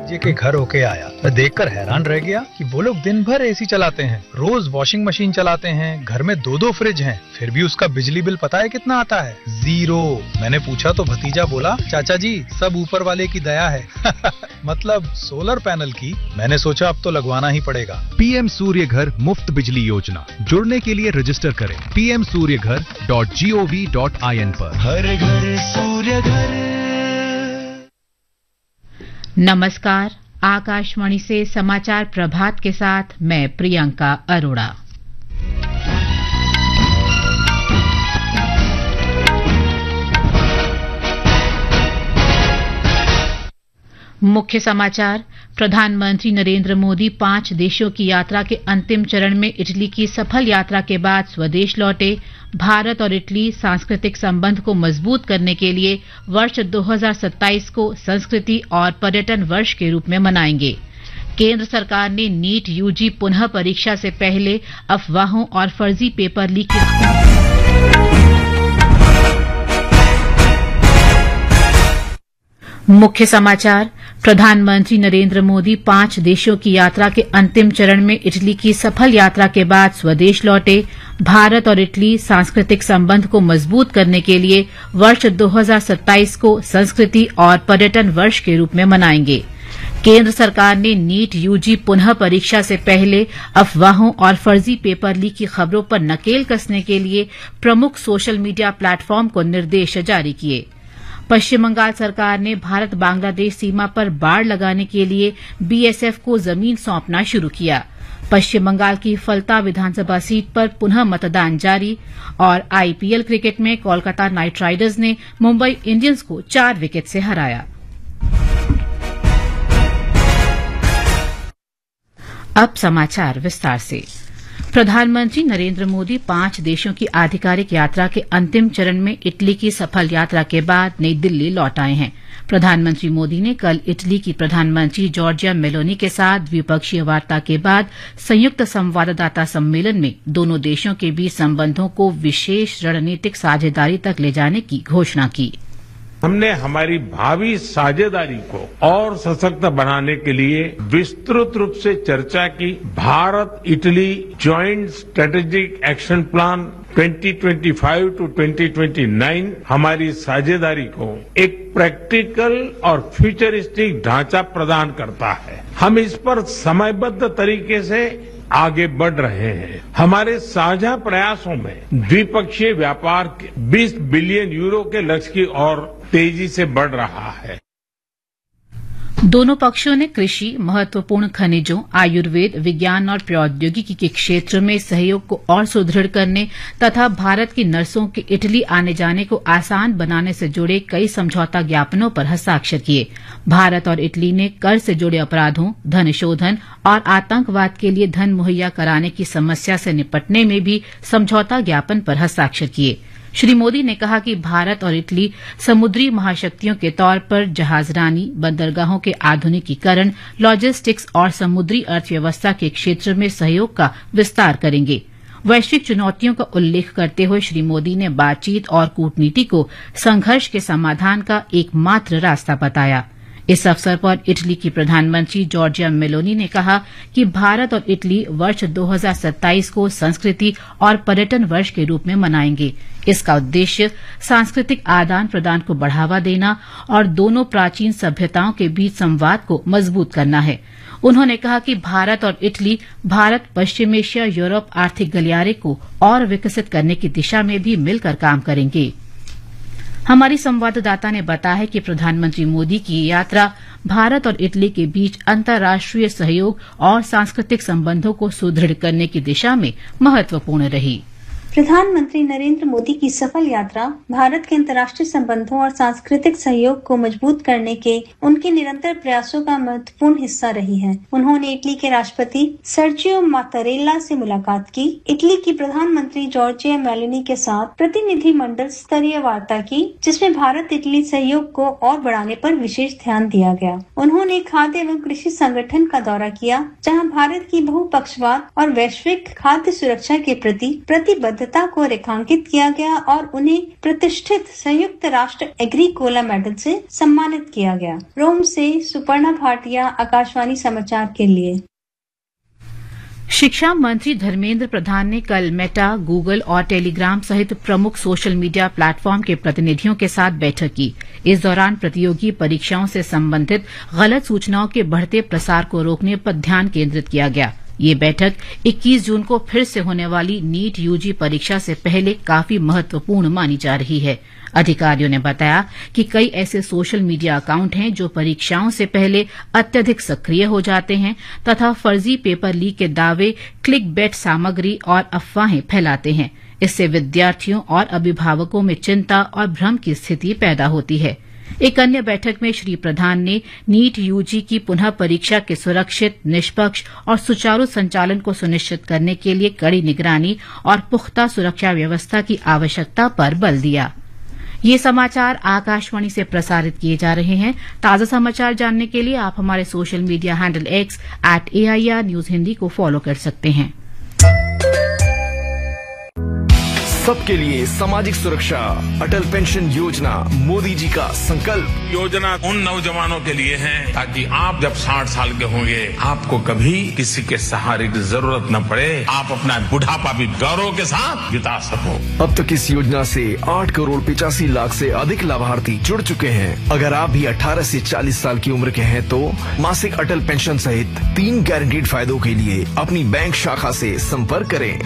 भतीजे के घर होके आया। मैं देखकर हैरान रह गया कि वो लोग दिन भर एसी चलाते हैं, रोज वॉशिंग मशीन चलाते हैं, घर में 2-2 फ्रिज हैं, फिर भी उसका बिजली बिल पता है कितना आता है? 0। मैंने पूछा तो भतीजा बोला, चाचा जी सब ऊपर वाले की दया है। मतलब सोलर पैनल की। मैंने सोचा अब तो लगवाना ही पड़ेगा। पीएम सूर्य घर मुफ्त बिजली योजना, जुड़ने के लिए रजिस्टर करें pmsuryaghar.gov.in पर। हर घर सूर्य घर। नमस्कार, आकाशवाणी से समाचार प्रभात के साथ मैं प्रियंका अरोड़ा। मुख्य समाचार। प्रधानमंत्री नरेंद्र मोदी 5 देशों की यात्रा के अंतिम चरण में इटली की सफल यात्रा के बाद स्वदेश लौटे। भारत और इटली सांस्कृतिक संबंध को मजबूत करने के लिए वर्ष 2027 को संस्कृति और पर्यटन वर्ष के रूप में मनाएंगे। केंद्र सरकार ने नीट यूजी पुनः परीक्षा से पहले अफवाहों और फर्जी पेपर लीक मुख्य समाचार। प्रधानमंत्री नरेंद्र मोदी 5 देशों की यात्रा के अंतिम चरण में इटली की सफल यात्रा के बाद स्वदेश लौटे। भारत और इटली सांस्कृतिक संबंध को मजबूत करने के लिए वर्ष 2027 को संस्कृति और पर्यटन वर्ष के रूप में मनाएंगे। केंद्र सरकार ने नीट यूजी पुनः परीक्षा से पहले अफवाहों और फर्जी पेपर लीक की खबरों पर नकेल कसने के लिए प्रमुख सोशल मीडिया प्लेटफॉर्म को निर्देश जारी किए। पश्चिम बंगाल सरकार ने भारत बांग्लादेश सीमा पर बाड़ लगाने के लिए बीएसएफ को जमीन सौंपना शुरू किया। पश्चिम बंगाल की फलता विधानसभा सीट पर पुनः मतदान जारी। और आईपीएल क्रिकेट में कोलकाता नाइट राइडर्स ने मुंबई इंडियंस को 4 विकेट से हराया। अब समाचार विस्तार से। प्रधानमंत्री नरेंद्र मोदी 5 देशों की आधिकारिक यात्रा के अंतिम चरण में इटली की सफल यात्रा के बाद नई दिल्ली लौट आए हैं। प्रधानमंत्री मोदी ने कल इटली की प्रधानमंत्री जॉर्जिया मेलोनी के साथ द्विपक्षीय वार्ता के बाद संयुक्त संवाददाता सम्मेलन में दोनों देशों के बीच संबंधों को विशेष रणनीतिक साझेदारी तक ले जाने की घोषणा की। हमने हमारी भावी साझेदारी को और सशक्त बनाने के लिए विस्तृत रूप से चर्चा की। Bharat Italy joint strategic action plan 2025 to 2029 हमारी साझेदारी को एक प्रैक्टिकल और फ्यूचरिस्टिक ढांचा प्रदान करता है। हम इस पर समयबद्ध तरीके से आगे बढ़ रहे हैं। हमारे साझा प्रयासों में द्विपक्षीय व्यापार के 20 बिलियन यूरो के लक्ष्य की ओर तेजी से बढ़ रहा है। दोनों पक्षों ने कृषि, महत्वपूर्ण खनिजों, आयुर्वेद, विज्ञान और प्रौद्योगिकी के क्षेत्र में सहयोग को और सुदृढ़ करने तथा भारत की नर्सों के इटली आने जाने को आसान बनाने से जुड़े कई समझौता ज्ञापनों पर हस्ताक्षर किए। भारत और इटली ने कर से जुड़े अपराधों, धन शोधन और आतंकवाद के लिए धन मुहैया कराने की समस्या से निपटने में भी समझौता ज्ञापन पर हस्ताक्षर किए। श्री मोदी ने कहा कि भारत और इटली समुद्री महाशक्तियों के तौर पर जहाजरानी, बंदरगाहों के आधुनिकीकरण, लॉजिस्टिक्स और समुद्री अर्थव्यवस्था के क्षेत्र में सहयोग का विस्तार करेंगे। वैश्विक चुनौतियों का उल्लेख करते हुए श्री मोदी ने बातचीत और कूटनीति को संघर्ष के समाधान का एकमात्र रास्ता बताया। इस अवसर पर इटली की प्रधानमंत्री जॉर्जिया मेलोनी ने कहा कि भारत और इटली वर्ष 2027 को संस्कृति और पर्यटन वर्ष के रूप में मनाएंगे। इसका उद्देश्य सांस्कृतिक आदान प्रदान को बढ़ावा देना और दोनों प्राचीन सभ्यताओं के बीच संवाद को मजबूत करना है। उन्होंने कहा कि भारत और इटली भारत पश्चिम एशिया यूरोप आर्थिक गलियारे को और विकसित करने की दिशा में भी मिलकर काम करेंगे। हमारी संवाददाता ने बताया है कि प्रधानमंत्री मोदी की यात्रा भारत और इटली के बीच अंतर्राष्ट्रीय सहयोग और सांस्कृतिक संबंधों को सुदृढ़ करने की दिशा में महत्वपूर्ण रही। प्रधानमंत्री नरेंद्र मोदी की सफल यात्रा भारत के अंतर्राष्ट्रीय संबंधों और सांस्कृतिक सहयोग को मजबूत करने के उनके निरंतर प्रयासों का महत्वपूर्ण हिस्सा रही है। उन्होंने इटली के राष्ट्रपति सर्जियो मात्तारेल्ला से मुलाकात की। इटली की प्रधानमंत्री जॉर्जिया मेलोनी के साथ प्रतिनिधि मंडल स्तरीय वार्ता की, जिसमें भारत इटली सहयोग को और बढ़ाने पर विशेष ध्यान दिया गया। उन्होंने खाद्य एवं कृषि संगठन का दौरा किया, जहाँ भारत की बहुपक्षवाद और वैश्विक खाद्य सुरक्षा के प्रति प्रतिबद्ध प्रतिबद्धता को रेखांकित किया गया और उन्हें प्रतिष्ठित संयुक्त राष्ट्र एग्रीकोला मेडल से सम्मानित किया गया। रोम से सुपर्णा भाटिया, आकाशवाणी समाचार के लिए। शिक्षा मंत्री धर्मेंद्र प्रधान ने कल मेटा, गूगल और टेलीग्राम सहित प्रमुख सोशल मीडिया प्लेटफॉर्म के प्रतिनिधियों के साथ बैठक की। इस दौरान प्रतियोगी परीक्षाओं से संबंधित गलत सूचनाओं के बढ़ते प्रसार को रोकने पर ध्यान केंद्रित किया गया। ये बैठक 21 जून को फिर से होने वाली नीट यूजी परीक्षा से पहले काफी महत्वपूर्ण मानी जा रही है। अधिकारियों ने बताया कि कई ऐसे सोशल मीडिया अकाउंट हैं जो परीक्षाओं से पहले अत्यधिक सक्रिय हो जाते हैं तथा फर्जी पेपर लीक के दावे, क्लिक बेट सामग्री और अफवाहें फैलाते हैं। इससे विद्यार्थियों और अभिभावकों में चिंता और भ्रम की स्थिति पैदा होती है। एक अन्य बैठक में श्री प्रधान ने नीट यूजी की पुनः परीक्षा के सुरक्षित, निष्पक्ष और सुचारू संचालन को सुनिश्चित करने के लिए कड़ी निगरानी और पुख्ता सुरक्षा व्यवस्था की आवश्यकता पर बल दिया। ये समाचार आकाशवाणी से प्रसारित किए जा रहे हैं। ताजा समाचार जानने के लिए आप हमारे social media handle X @AIR News Hindi को फॉलो कर सकते हैं। सबके लिए सामाजिक सुरक्षा, अटल पेंशन योजना मोदी जी का संकल्प। योजना उन नौजवानों के लिए है ताकि आप जब 60 साल के होंगे आपको कभी किसी के सहारे की जरूरत न पड़े, आप अपना बुढ़ापा भी गौरव के साथ बिता सको। अब तक इस योजना से 8 करोड़ 85 लाख से अधिक लाभार्थी जुड़ चुके हैं। अगर आप भी 18 से 40 साल की उम्र के हैं तो मासिक अटल पेंशन सहित 3 गारंटीड फायदों के लिए अपनी बैंक शाखा से संपर्क करें।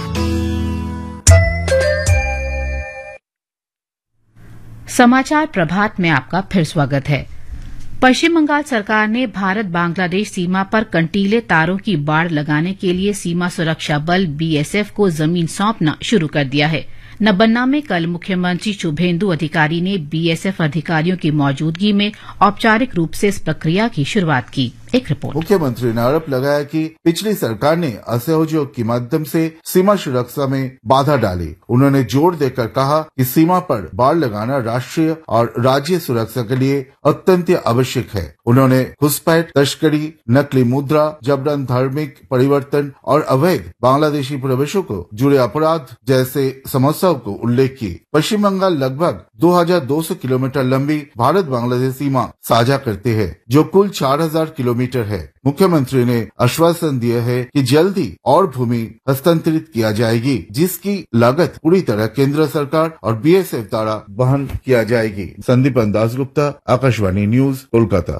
समाचार प्रभात में आपका फिर स्वागत है। पश्चिम बंगाल सरकार ने भारत बांग्लादेश सीमा पर कंटीले तारों की बाड़ लगाने के लिए सीमा सुरक्षा बल BSF को जमीन सौंपना शुरू कर दिया है। नबन्ना में कल मुख्यमंत्री शुभेंदु अधिकारी ने BSF अधिकारियों की मौजूदगी में औपचारिक रूप से इस प्रक्रिया की शुरुआत की। एक रिपोर्ट। मुख्यमंत्री ने आरोप लगाया कि पिछली सरकार ने असहयोग के माध्यम से सीमा सुरक्षा में बाधा डाली। उन्होंने जोर देकर कहा कि सीमा पर बाड़ लगाना राष्ट्रीय और राज्य सुरक्षा के लिए अत्यंत आवश्यक है। उन्होंने घुसपैठ, तस्करी, नकली मुद्रा, जबरन धार्मिक परिवर्तन और अवैध बांग्लादेशी प्रवेशों को जुड़े अपराध जैसे समस्याओं को उल्लेख की। पश्चिम बंगाल लगभग 2200 किलोमीटर लंबी भारत बांग्लादेश सीमा साझा करते हैं, जो कुल 4000 किलोमीटर है। मुख्यमंत्री ने आश्वासन दिया है कि जल्दी और भूमि हस्तांतरित किया जाएगी, जिसकी लागत पूरी तरह केंद्र सरकार और BSF द्वारा वहन किया जाएगी। संदीपन दासगुप्ता, आकाशवाणी न्यूज, कोलकाता।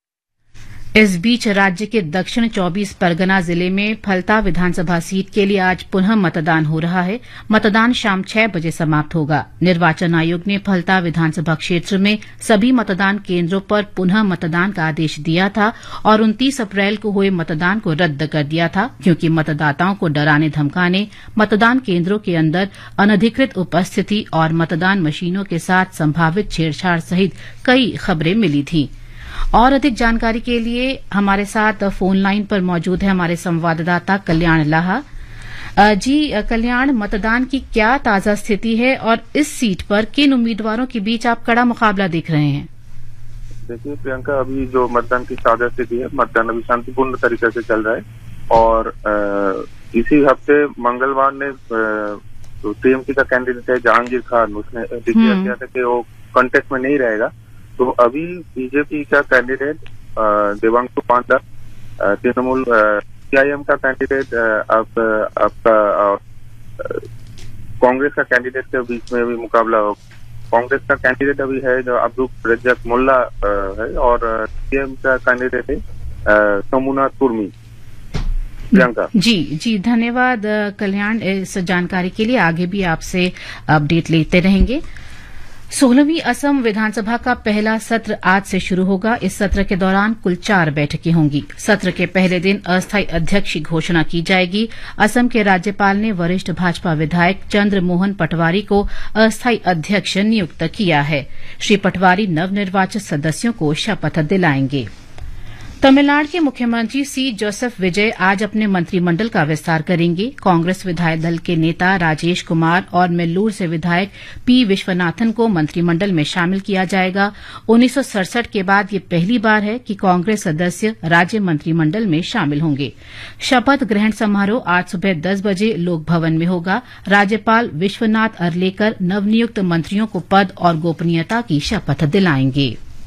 इस बीच राज्य के दक्षिण 24 परगना जिले में फलता विधानसभा सीट के लिए आज पुनः मतदान हो रहा है। मतदान शाम 6 बजे समाप्त होगा। निर्वाचन आयोग ने फलता विधानसभा क्षेत्र में सभी मतदान केंद्रों पर पुनः मतदान का आदेश दिया था और 29 अप्रैल को हुए मतदान को रद्द कर दिया था, क्योंकि मतदाताओं को डराने धमकाने, मतदान केंद्रों के अंदर अनधिकृत उपस्थिति और मतदान मशीनों के साथ संभावित छेड़छाड़ सहित कई खबरें मिली थीं। और अधिक जानकारी के लिए हमारे साथ फोन लाइन पर मौजूद है हमारे संवाददाता कल्याण लाहा। जी कल्याण, मतदान की क्या ताजा स्थिति है और इस सीट पर किन उम्मीदवारों के बीच आप कड़ा मुकाबला देख रहे हैं? देखिए प्रियंका, अभी जो मतदान की ताजा स्थिति है, मतदान अभी शांतिपूर्ण तरीके से चल रहा है और इसी हफ्ते मंगलवार ने TMC का कैंडिडेट है जहांगीर खान, उसने डिक्लेयर किया था कि वो कंटेस्ट में नहीं रहेगा। तो अभी बीजेपी का कैंडिडेट देवांशु पांडा, तृणमूल CIM का कैंडिडेट आपका कांग्रेस का कैंडिडेट के बीच में भी मुकाबला हो। कांग्रेस का कैंडिडेट अभी है जो अब्दुल रज्जाक मोल्ला है और CIM का कैंडिडेट है समुना तुर्मी। प्रियंका जी धन्यवाद कल्याण इस जानकारी के लिए। आगे भी आपसे अपडेट लेते रहेंगे। 16वीं असम विधानसभा का पहला सत्र आज से शुरू होगा। इस सत्र के दौरान कुल 4 बैठकें होंगी। सत्र के पहले दिन अस्थायी अध्यक्ष की घोषणा की जाएगी। असम के राज्यपाल ने वरिष्ठ भाजपा विधायक चंद्र मोहन पटवारी को अस्थायी अध्यक्ष नियुक्त किया है। श्री पटवारी नवनिर्वाचित सदस्यों को शपथ दिलाएंगे। तमिलनाडु के मुख्यमंत्री सी जोसेफ विजय आज अपने मंत्रिमंडल का विस्तार करेंगे। कांग्रेस विधायक दल के नेता राजेश कुमार और नेल्लूर से विधायक पी विश्वनाथन को मंत्रिमंडल में शामिल किया जाएगा। 1967 के बाद ये पहली बार है कि कांग्रेस सदस्य राज्य मंत्रिमंडल में शामिल होंगे। शपथ ग्रहण समारोह आज सुबह 10 बजे लोक भवन में होगा। राज्यपाल विश्वनाथ अरलेकर नवनियुक्त मंत्रियों को पद और गोपनीयता की शपथ दिलाएंगे।